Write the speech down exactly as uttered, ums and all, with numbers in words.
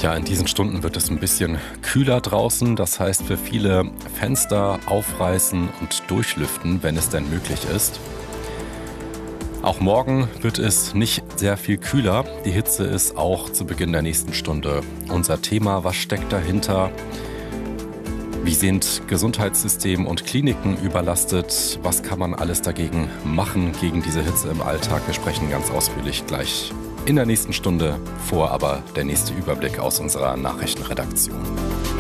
Ja, in diesen Stunden wird es ein bisschen kühler draußen. Das heißt für viele Fenster aufreißen und durchlüften, wenn es denn möglich ist. Auch morgen wird es nicht sehr viel kühler. Die Hitze ist auch zu Beginn der nächsten Stunde unser Thema. Was steckt dahinter? Wie sind Gesundheitssystem und Kliniken überlastet? Was kann man alles dagegen machen, gegen diese Hitze im Alltag? Wir sprechen ganz ausführlich gleich in der nächsten Stunde. Vor aber der nächste Überblick aus unserer Nachrichtenredaktion.